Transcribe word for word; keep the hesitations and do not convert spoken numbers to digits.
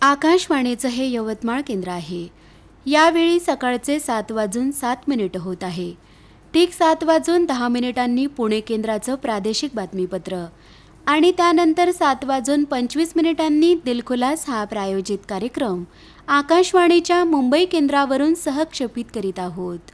आकाशवाणीचं हे यवतमाळ केंद्र आहे। यावेळी सकाळचे सात वाजून सात मिनिटं होत आहे। ठीक सात वाजून दहा मिनिटांनी पुणे केंद्राचं प्रादेशिक बातमीपत्र आणि त्यानंतर सात वाजून पंचवीस मिनिटांनी दिलखुलास हा प्रायोजित कार्यक्रम आकाशवाणीच्या मुंबई केंद्रावरून सहक्षेपित करीत आहोत।